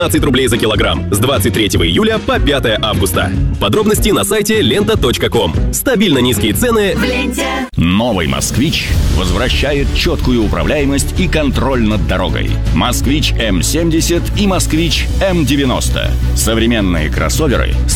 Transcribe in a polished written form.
15 рублей за килограмм с 23 июля по 5 августа. Подробности на сайте лента.ком. Стабильно низкие цены в ленте. Новый «Москвич» возвращает четкую управляемость и контроль над дорогой. «Москвич М70» и «Москвич М90». Современные кроссоверы